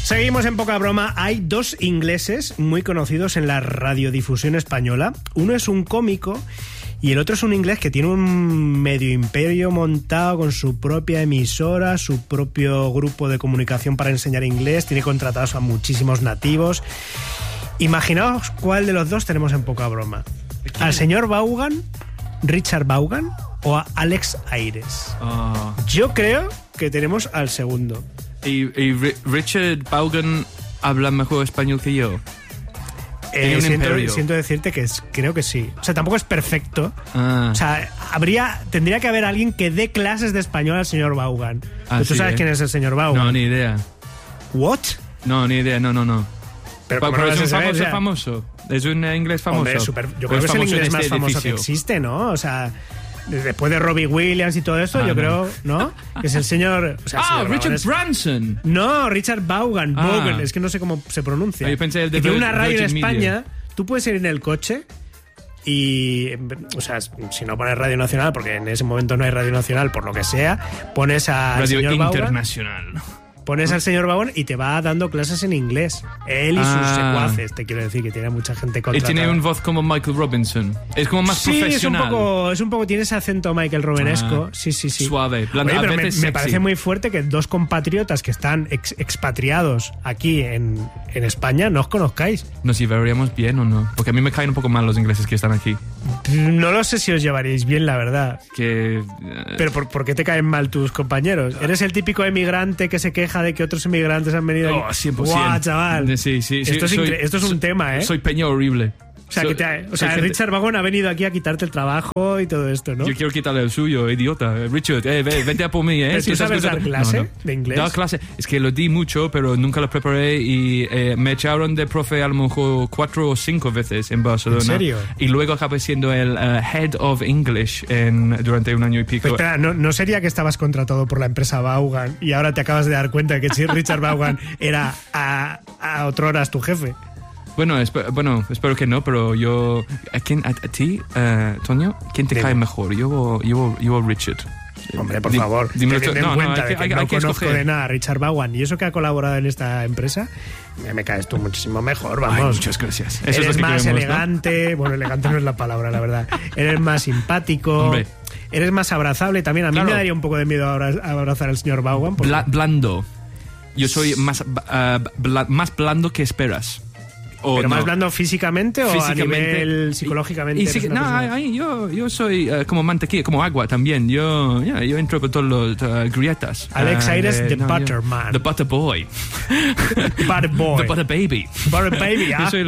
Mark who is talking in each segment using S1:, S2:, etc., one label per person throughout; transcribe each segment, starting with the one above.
S1: Seguimos en Poca Broma. Hay dos ingleses muy conocidos en la radiodifusión española. Uno es un cómico y el otro es un inglés que tiene un medio imperio montado con su propia emisora, su propio grupo de comunicación para enseñar inglés. Tiene contratados a muchísimos nativos. Imaginaos cuál de los dos tenemos en Poca Broma. ¿Al señor Vaughan, Richard Vaughan, o a Alex Aires? Yo creo que tenemos al segundo.
S2: ¿Y Richard Vaughan habla mejor español que yo?
S1: Siento decirte que creo que sí. O sea, tampoco es perfecto. O sea, tendría que haber alguien que dé clases de español al señor Vaughan. ¿Tú sabes quién es el señor Vaughan?
S2: No, ni idea.
S1: ¿What?
S2: No, ni idea, no. Pero es un famoso. Es un inglés famoso.
S1: Hombre, yo creo que es el inglés más famoso que existe, ¿no? O sea, después de Robbie Williams y todo esto, yo creo, ¿no? Que es el señor... O sea, señor
S2: Richard Branson.
S1: No, Richard Vaughan. Vaughan, es que no sé cómo se pronuncia.
S2: Yo pensé el de
S1: tiene una radio en España.
S2: Media.
S1: Tú puedes ir en el coche y... O sea, si no pones Radio Nacional, porque en ese momento no hay Radio Nacional, por lo que sea, pones a
S2: Radio
S1: señor
S2: Internacional.
S1: Pones al señor Vaughan y te va dando clases en inglés. Él y sus secuaces, te quiero decir, que tiene mucha gente contratada.
S2: Y tiene un voz como Michael Robinson. Es como más profesional.
S1: Es un poco, tiene ese acento Michael Robenesco. Sí.
S2: Suave.
S1: Oye, pero me parece muy fuerte que dos compatriotas que están expatriados aquí en España no os conozcáis.
S2: ¿Nos llevaríamos bien o no? Porque a mí me caen un poco mal los ingleses que están aquí.
S1: No lo sé si os llevaríais bien, la verdad. Pero ¿por qué te caen mal tus compañeros? ¿Eres el típico emigrante que se queja de que otros emigrantes han venido aquí?
S2: 100%.
S1: ¡Guau, chaval!
S2: Sí.
S1: Esto es un tema, ¿eh?
S2: Soy peña horrible.
S1: O sea, Richard Vaughan ha venido aquí a quitarte el trabajo y todo esto, ¿no?
S2: Yo quiero quitarle el suyo, idiota. Richard, vente a por mí, ¿eh?
S1: ¿Pero tú sabes dar clase de inglés?
S2: Dar clase. Es que lo di mucho, pero nunca lo preparé y me echaron de profe a lo mejor 4 o 5 veces en Barcelona.
S1: ¿En serio?
S2: Y luego acabé siendo el Head of English durante un año y pico.
S1: Pero espera, ¿no sería que estabas contratado por la empresa Vaughan y ahora te acabas de dar cuenta de que si Richard Vaughan era a otroras tu jefe?
S2: Bueno, espero que no, pero yo... ¿A ti, Toño? ¿Quién te cae mejor? Yo o Richard.
S1: Hombre, por favor,
S2: dímelo.
S1: ten en cuenta que no conozco
S2: escoger
S1: de nada a Richard Vaughan y eso que ha colaborado en esta empresa, me caes tú muchísimo mejor, vamos.
S2: Ay, muchas gracias. Eso
S1: eres
S2: es lo que
S1: más
S2: queremos,
S1: elegante, ¿no? Bueno, elegante no es la palabra, la verdad. Eres más simpático,
S2: hombre.
S1: Eres más abrazable también. A mí me daría un poco de miedo abrazar al señor Vaughan. Porque...
S2: Blando. Yo soy más blando que esperas.
S1: ¿Pero más blando físicamente o a nivel psicológicamente?
S2: Yo soy como mantequilla, como agua también. Yo entro por todas las grietas.
S1: Alex Aires, the butter man.
S2: The butter boy.
S1: Butter boy.
S2: The butter baby.
S1: Butter baby,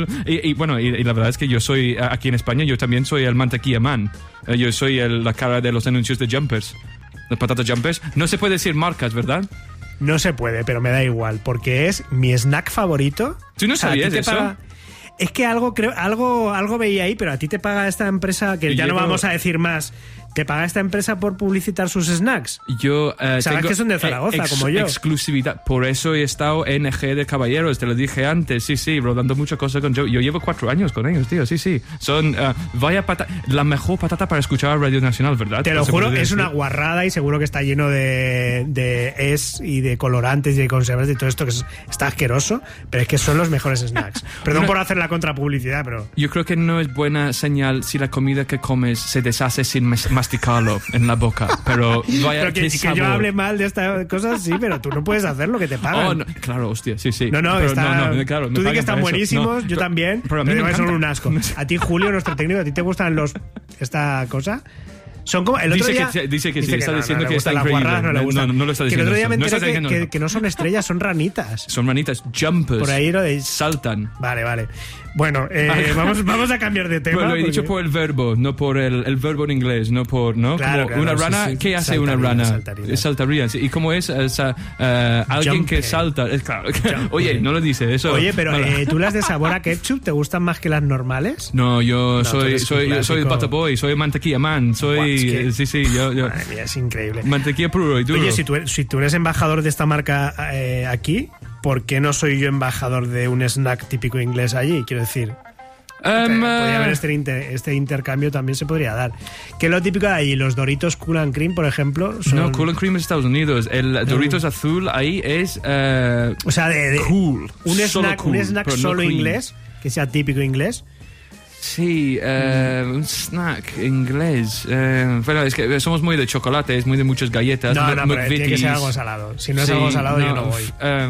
S2: y la verdad es que yo soy, aquí en España, yo también soy el mantequilla man. Yo soy la cara de los anuncios de Jumpers. Los patatas Jumpers. No se puede decir marcas, ¿verdad?
S1: No se puede, pero me da igual, porque es mi snack favorito.
S2: ¿Tú no sabías eso?
S1: Es que algo veía ahí, pero a ti te paga esta empresa, que ya no vamos a decir más. ¿Te paga esta empresa por publicitar sus snacks?
S2: Sabes
S1: que son de Zaragoza, como yo.
S2: Exclusividad. Por eso he estado en G de Caballeros, te lo dije antes. Sí, rodando muchas cosas con yo llevo 4 años con ellos, tío. Sí. Son la mejor patata para escuchar Radio Nacional, ¿verdad?
S1: Te lo juro, es una guarrada y seguro que está lleno de y de colorantes y de conservas y todo esto que está asqueroso, pero es que son los mejores snacks. Perdón por hacer la contrapublicidad, pero...
S2: Yo creo que no es buena señal si la comida que comes se deshace sin masticarlo en la boca, pero vaya
S1: que yo hable mal de estas cosas, sí, pero tú no puedes hacer lo que te pagan.
S2: No, claro, hostia, sí.
S1: Claro, tú di que están buenísimos, yo también,
S2: pero a mí me
S1: son un asco. A ti, Julio, nuestro técnico, ¿a ti te gustan esta cosa? Son como el otro día
S2: dice que sí, está diciendo que está increíble.
S1: No le gusta.
S2: No lo está diciendo.
S1: Que el otro día me enteré que no son estrellas, son ranitas.
S2: Son ranitas, jumpers.
S1: Por ahí
S2: saltan.
S1: Vale. Bueno, vamos a cambiar de tema.
S2: Pero lo he dicho por el verbo, no por el verbo en inglés, no por, ¿no?
S1: Claro,
S2: como una rana, sí. ¿Qué hace una rana? Saltaría. Sí. ¿Y cómo es alguien
S1: Jumper.
S2: que salta? Claro. Oye, no lo dice eso.
S1: Oye, pero ¿tú las de sabor a ketchup te gustan más que las normales?
S2: No, yo soy el butter boy, soy mantequilla man, soy... Sí, yo...
S1: Madre mía, es increíble.
S2: Mantequilla puro y duro.
S1: Oye, si tú eres embajador de esta marca aquí, ¿por qué no soy yo embajador de un snack típico inglés allí? Quiero decir... Podría haber este intercambio, también se podría dar. Que es lo típico de ahí, los Doritos Cool and Cream, por ejemplo.
S2: No, Cool and Cream es Estados Unidos. El Doritos azul ahí es
S1: o sea,
S2: cool.
S1: Un
S2: solo
S1: snack solo inglés, que sea típico inglés.
S2: Sí, un snack inglés. Bueno, es que somos muy de chocolate, es muy de muchas galletas.
S1: No, pero tiene que ser algo salado. Si no es algo salado, yo no voy.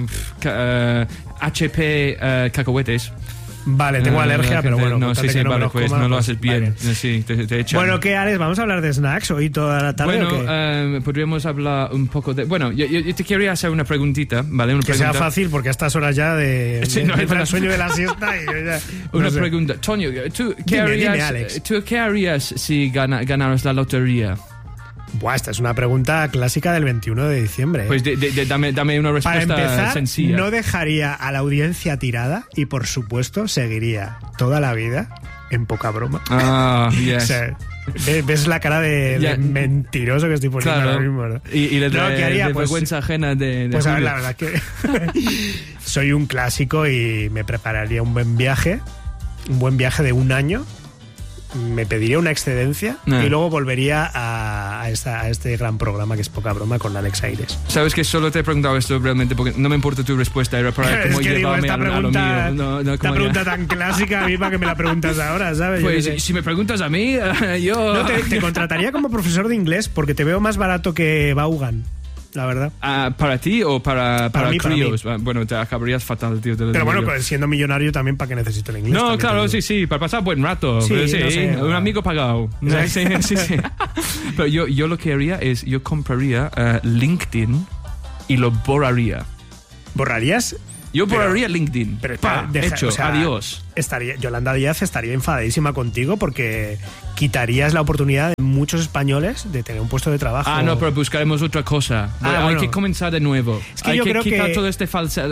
S2: HP cacahuetes.
S1: Vale, tengo alergia, pero bueno.
S2: No, sí,
S1: no
S2: vale, pues no lo haces bien.
S1: Vale.
S2: Sí, te echan.
S1: Bueno, ¿qué, Alex? ¿Vamos a hablar de snacks hoy toda la tarde o qué?
S2: Podríamos hablar un poco de... Bueno, yo te quería hacer una preguntita, ¿vale?
S1: Que sea fácil, porque a estas horas ya de sueño de la siesta y ya...
S2: Una pregunta. Toño, ¿tú qué harías si ganaras la lotería?
S1: Buah, esta es una pregunta clásica del 21 de diciembre.
S2: Pues dame una respuesta
S1: Para empezar,
S2: sencilla.
S1: No dejaría a la audiencia tirada y, por supuesto, seguiría toda la vida en Poca Broma.
S2: Ah, yes.
S1: O sea, ves la cara de mentiroso que estoy poniendo ahora mismo, ¿no?
S2: Y
S1: ¿qué haría?
S2: De vergüenza ajena de
S1: pues a ver,
S2: Julio.
S1: la verdad que soy un clásico y me prepararía un buen viaje de un año. Me pediría una excedencia y luego volvería a este gran programa que es Poca Broma con Alex Aires.
S2: Sabes que solo te he preguntado esto realmente porque no me importa tu respuesta, era para cómo llevarme a lo mío.
S1: Esta pregunta tan clásica a mí para que me la preguntas ahora, ¿sabes?
S2: Pues si me preguntas a mí, yo...
S1: No, te contrataría como profesor de inglés porque te veo más barato que Vaughan. La verdad.
S2: ¿Para ti o para
S1: mí,
S2: críos?
S1: para mí.
S2: Bueno, te acabarías fatal, tío.
S1: Pero bueno, siendo millonario también, ¿para qué necesito el inglés?
S2: No, claro, sí, para pasar buen rato.
S1: Sí,
S2: pero
S1: no sé,
S2: un amigo pagado. Sí. Pero yo lo que haría es, yo compraría LinkedIn y lo borraría.
S1: ¿Borrarías?
S2: Yo borraría LinkedIn.
S1: Pero
S2: hecho, adiós.
S1: Yolanda Díaz estaría enfadadísima contigo porque quitarías la oportunidad de muchos españoles de tener un puesto de trabajo.
S2: No, pero buscaremos otra cosa. Hay que comenzar de nuevo.
S1: Es que
S2: hay
S1: yo
S2: que
S1: creo
S2: quitar
S1: que...
S2: todo este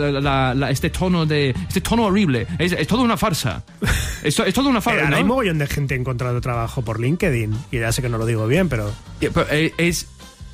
S2: tono horrible. Es toda una farsa. Es toda una farsa, ¿no?
S1: Hay mogollón de gente encontrando trabajo por LinkedIn y ya sé que no lo digo bien, pero
S2: es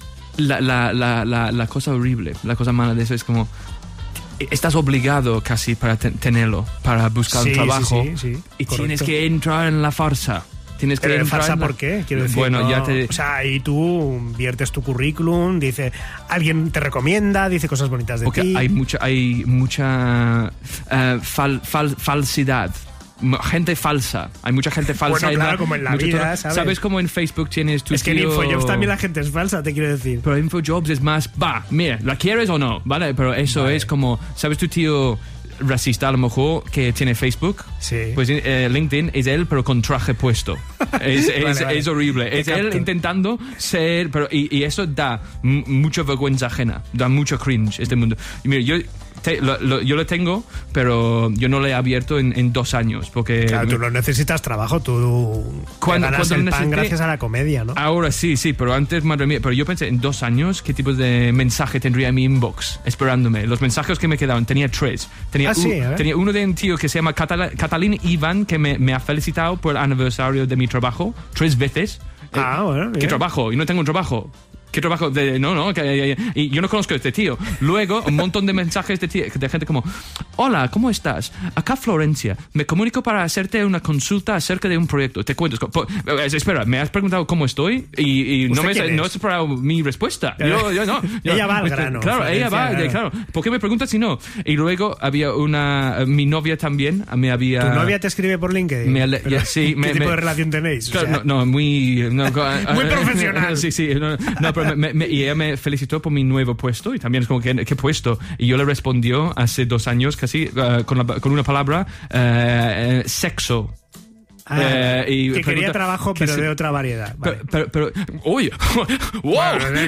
S2: la cosa horrible, la cosa mala de eso es como estás obligado casi para tenerlo, para buscar un trabajo
S1: sí,
S2: y
S1: correcto.
S2: tienes que entrar en la farsa. Tienes que
S1: ¿Pero
S2: entrar
S1: farsa
S2: en
S1: por qué? Quiero decir,
S2: bueno,
S1: no,
S2: ya te...
S1: O sea, ahí tú viertes tu currículum, dice, alguien te recomienda, dice cosas bonitas de ti.
S2: Hay mucha falsidad. Gente falsa. Hay mucha gente falsa.
S1: Bueno, claro, como en la vida, ¿sabes?
S2: Como en Facebook tienes tu
S1: Es que en InfoJobs también la gente es falsa, te quiero decir.
S2: Pero InfoJobs es más, mira, ¿la quieres o no? ¿Vale? Pero eso es como, ¿sabes tu tío racista a lo mejor que tiene Facebook?
S1: Sí.
S2: Pues LinkedIn es él pero con traje puesto. Es horrible. Es él intentando ser, pero y eso da mucha vergüenza ajena, da mucho cringe este mundo. Y mira, yo lo tengo, pero yo no lo he abierto en 2 años porque...
S1: Claro, tú no necesitas trabajo, tú ganas el pan gracias a la comedia, ¿no?
S2: Ahora sí, pero antes, madre mía, pero yo pensé en 2 años qué tipo de mensaje tendría en mi inbox esperándome. Los mensajes que me quedaban, tenía 3. Tenía uno de un tío que se llama Catalín Iván, que me ha felicitado por el aniversario de mi trabajo 3 veces.
S1: Bueno,
S2: ¿Qué trabajo? Y no tengo un trabajo. ¿Qué trabajo? Y yo no conozco a este tío. Luego, un montón de mensajes de gente como: hola, ¿cómo estás? Acá Florencia. Me comunico para hacerte una consulta acerca de un proyecto. Te cuento. Espera, me has preguntado cómo estoy y no has esperado mi respuesta. Yo no.
S1: Ella va al grano.
S2: Claro, ella va. Claro. ¿Por qué me preguntas si no? Y luego había mi novia también. Me había...
S1: ¿Tu novia te escribe por LinkedIn?
S2: Sí.
S1: ¿Qué tipo de relación tenéis?
S2: Claro, muy
S1: profesional.
S2: Sí. No, pero y ella me felicitó por mi nuevo puesto y también es como ¿qué puesto? Y yo le respondió hace 2 años casi con una palabra sexo.
S1: Que quería trabajo pero de otra variedad. Vale.
S2: Pero uy, wow.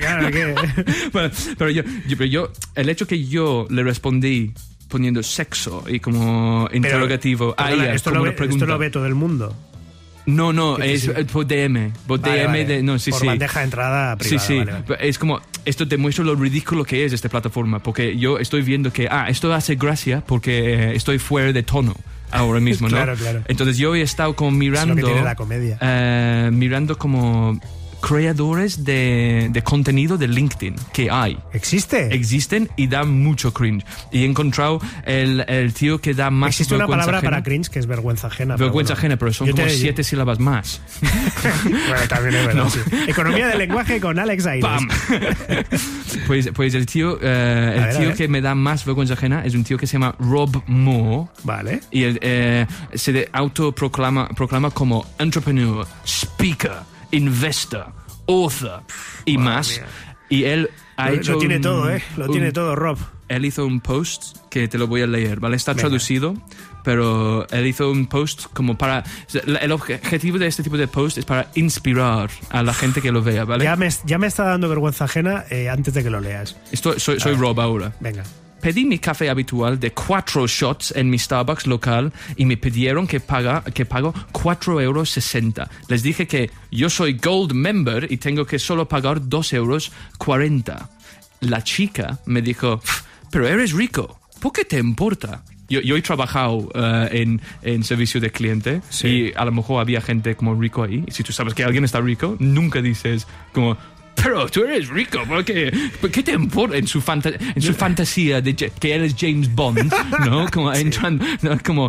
S2: Pero yo el hecho que yo le respondí poniendo sexo y como interrogativo a ella,
S1: esto lo ve todo el mundo.
S2: No, es por DM. Por DM de... No,
S1: por bandeja de entrada privada.
S2: Sí.
S1: Vale.
S2: Es como... Esto demuestra lo ridículo que es esta plataforma. Porque yo estoy viendo que... esto hace gracia porque estoy fuera de tono ahora mismo, ¿no?
S1: Claro.
S2: Entonces yo he estado como mirando...
S1: Es lo que tiene la comedia.
S2: Mirando como creadores de contenido de LinkedIn que hay. Existen y dan mucho cringe. Y he encontrado el tío que da más
S1: existe una palabra
S2: ajena.
S1: Para cringe que es vergüenza ajena.
S2: Vergüenza ajena, pero son como 7 sílabas más.
S1: Bueno, también es verdad. No. Sí. Economía del lenguaje con Alex Aires.
S2: ¡Pam! pues el tío, que me da más vergüenza ajena es un tío que se llama Rob Moore.
S1: Vale.
S2: Y él se autoproclama como entrepreneur, speaker, investor, author y más.
S1: Mía.
S2: Y él ha hecho...
S1: Lo tiene todo, ¿eh? Lo tiene todo, Rob.
S2: Él hizo un post que te lo voy a leer, ¿vale? Está traducido, pero él hizo un post como para... El objetivo de este tipo de post es para inspirar a la gente que lo vea, ¿vale?
S1: Ya me está dando vergüenza ajena antes de que lo leas.
S2: Soy Rob ahora.
S1: Venga.
S2: Pedí mi café habitual de 4 shots en mi Starbucks local y me pidieron que pago 4,60 euros. Les dije que yo soy Gold Member y tengo que solo pagar 2,40 euros. La chica me dijo, pero eres rico, ¿por qué te importa? Yo he trabajado en servicio de cliente, sí. Y a lo mejor había gente como rico ahí. Si tú sabes que alguien está rico, nunca dices como... Pero tú eres rico, ¿por qué te importa? En su fantasía de que él es James Bond, ¿no? Como sí. Entrando, ¿no? Como...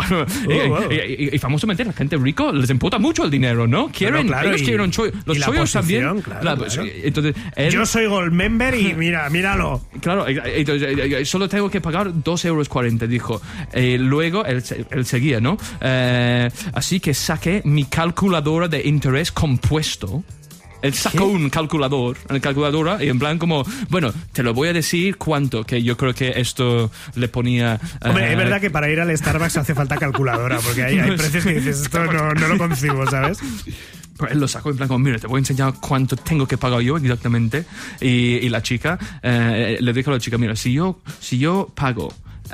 S2: Y famosamente la gente rico les importa mucho el dinero, ¿no? Ellos quieren los chollos también.
S1: Claro.
S2: Entonces,
S1: yo soy Gold Member y míralo.
S2: Claro, entonces, solo tengo que pagar 2,40 euros, dijo. Luego él seguía, ¿no? Así que saqué mi calculadora de interés compuesto. Él sacó una calculadora y en plan como, bueno, te lo voy a decir cuánto, que yo creo que esto le ponía...
S1: Hombre, es verdad que para ir al Starbucks hace falta calculadora, porque hay precios que dices, esto no lo concibo, ¿sabes?
S2: Pues él lo sacó en plan como, mira, te voy a enseñar cuánto tengo que pagar yo exactamente. Y la chica, le dijo a la chica, mira, si yo pago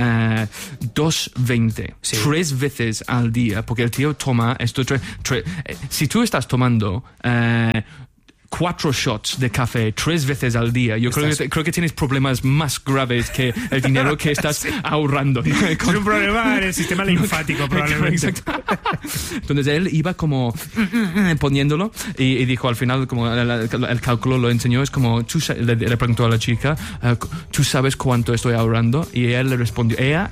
S2: 2,20 sí. 3 veces al día, porque el tío toma esto si tú estás tomando 4 shots de café 3 veces al día, yo creo que tienes problemas más graves que el dinero que estás sí. ahorrando, ¿no?
S1: Es un problema en el sistema linfático probablemente.
S2: Exacto. Entonces él iba como poniéndolo y dijo al final, como el cálculo lo enseñó, es como le preguntó a la chica, ¿tú sabes cuánto estoy ahorrando? Y él le respondió, ella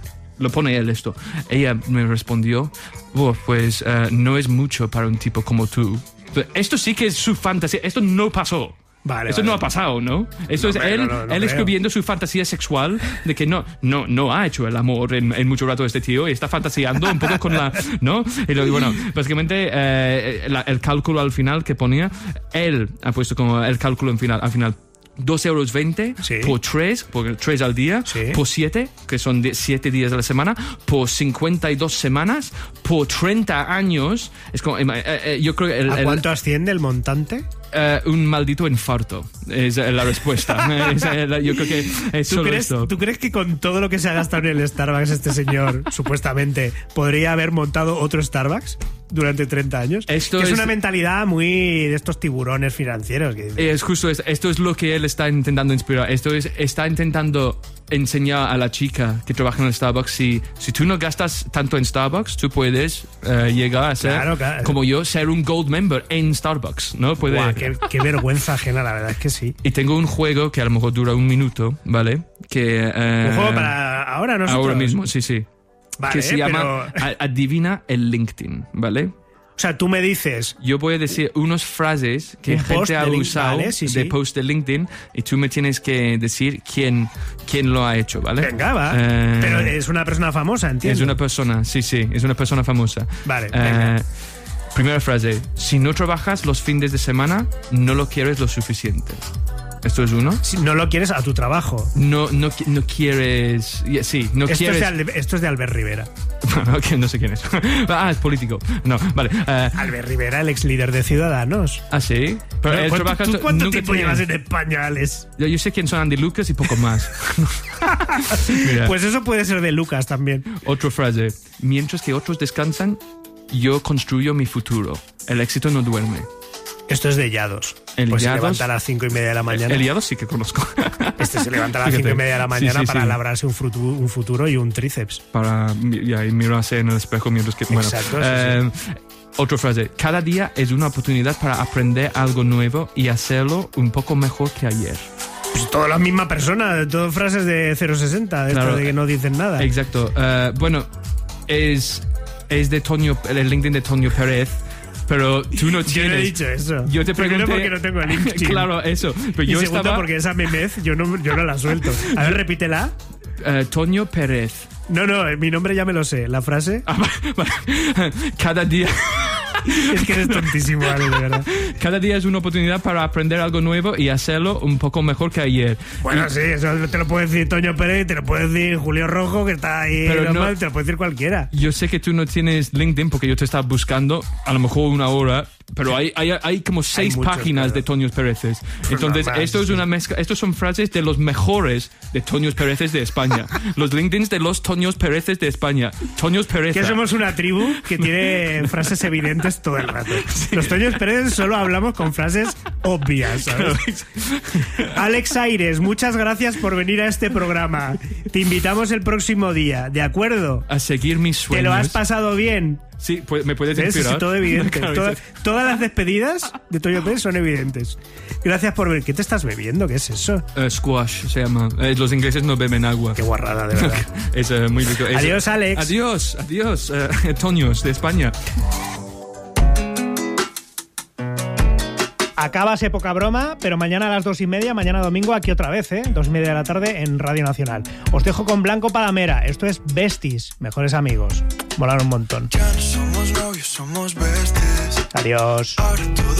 S2: me respondió, pues no es mucho para un tipo como tú. Esto sí que es su fantasía. Esto no pasó. Esto no ha pasado, ¿no? Esto es él escribiendo su fantasía sexual de que no ha hecho el amor en mucho rato este tío y está fantaseando un poco con la... ¿no? Y bueno, básicamente el cálculo al final que ponía, él ha puesto como el cálculo al final 2,20 euros sí. por 3, por 3 al día, sí. por 7, que son 7 días a la semana, por 52 semanas, por 30 años. Es como, yo creo que
S1: ¿A cuánto asciende el montante?
S2: Un maldito infarto es la respuesta. Yo creo que es solo esto.
S1: ¿Tú crees que con todo lo que se ha gastado en el Starbucks este señor, supuestamente, podría haber montado otro Starbucks durante 30 años? Es una mentalidad muy de estos tiburones financieros.
S2: Es justo esto es lo que él está intentando inspirar. Está intentando enseñar a la chica que trabaja en el Starbucks si tú no gastas tanto en Starbucks, tú puedes llegar a ser como yo, ser un Gold Member en Starbucks, ¿no?
S1: Qué vergüenza ajena, la verdad es que sí.
S2: Y tengo un juego que a lo mejor dura 1 minuto, ¿vale?
S1: Un juego para ahora, ¿no?
S2: Ahora mismo, sí.
S1: Vale,
S2: que se llama Adivina el LinkedIn, ¿vale?
S1: O sea, tú me dices...
S2: Yo voy a decir unas frases que gente ha usado de post de LinkedIn y tú me tienes que decir quién lo ha hecho, ¿vale?
S1: Venga, va. Pero es una persona famosa, entiendo.
S2: Es una persona, sí, es una persona famosa.
S1: Vale, venga.
S2: Primera frase. Si no trabajas los fines de semana, no lo quieres lo suficiente. ¿Esto es uno?
S1: Si no lo quieres a tu trabajo.
S2: No quieres... Sí, no quieres...
S1: Esto es de Albert Rivera.
S2: Okay, no sé quién es. Es político. No, vale.
S1: Albert Rivera, el ex líder de Ciudadanos.
S2: ¿Ah, sí? Pero
S1: ¿Tú cuánto tiempo llevas en España, Alex?
S2: Yo sé quién son Andy Lucas y poco más.
S1: Mira. Pues eso puede ser de Lucas también.
S2: Otra frase. Mientras que otros descansan, yo construyo mi futuro. El éxito no duerme.
S1: Esto es de Yados. Pues se levanta a las 5:30 de la mañana.
S2: El Yados sí que conozco.
S1: Se levanta a las 5:30 de la mañana para labrarse un futuro y un tríceps.
S2: Y mirarse en el espejo mientras que...
S1: Exacto, sí.
S2: Otra frase. Cada día es una oportunidad para aprender algo nuevo y hacerlo un poco mejor que ayer.
S1: Pues toda la misma persona, todas frases de 060, de,
S2: Claro,
S1: de que no dicen nada.
S2: Exacto. Bueno, es de Toño, el LinkedIn de Toño Pérez, pero tú no tienes.
S1: Yo no he dicho eso.
S2: Yo te pregunté.
S1: Primero porque no tengo el LinkedIn.
S2: Claro, eso. Pero
S1: Y
S2: yo
S1: segundo
S2: estaba.
S1: porque esa memez yo no la suelto. A ver, repítela.
S2: Toño Pérez.
S1: No, mi nombre ya me lo sé. La frase.
S2: Cada día.
S1: Es que eres tontísimo, Ale, de verdad.
S2: Cada día es una oportunidad para aprender algo nuevo y hacerlo un poco mejor que ayer.
S1: Bueno, sí, eso te lo puede decir Toño Pérez, te lo puede decir Julio Rojo, que está ahí
S2: Pero
S1: normal,
S2: no-
S1: te lo puede decir cualquiera.
S2: Yo sé que tú no tienes LinkedIn porque yo te estaba buscando a lo mejor una hora, pero hay como 6
S1: muchos,
S2: páginas
S1: claro.
S2: de Toños Péreces. Entonces,
S1: normal,
S2: esto es
S1: sí.
S2: una mezcla. Estos son frases de los mejores de Toños Péreces de España. Los LinkedIns de los Toños Péreces de España. Toños Pérez.
S1: Que somos una tribu que tiene frases evidentes todo el rato. Los Toños Pérez solo hablamos con frases obvias, ¿sabes? Alex Aires, muchas gracias por venir a este programa. Te invitamos el próximo día, ¿de acuerdo?
S2: A seguir mis
S1: ¿Te
S2: sueños.
S1: lo has pasado bien?
S2: Sí, pues, me puedes
S1: ¿Ves?
S2: inspirar.
S1: Es todo evidente.
S2: Claro,
S1: Todas las despedidas de Toño Pérez son evidentes. Gracias por venir. ¿Qué te estás bebiendo? ¿Qué es eso?
S2: squash se llama. Los ingleses no beben agua.
S1: Qué guarrada, de verdad.
S2: Es muy rico.
S1: Adiós, Alex.
S2: Adiós, Toños de España.
S1: Acabas poca broma, pero mañana a las 2:30, mañana domingo, aquí otra vez, 2:30 de la tarde en Radio Nacional. Os dejo con Blanco Padamera. Esto es Besties, mejores amigos. Molaron un montón.
S3: Ya no somos novios, somos besties.
S1: Adiós.
S3: Ahora todo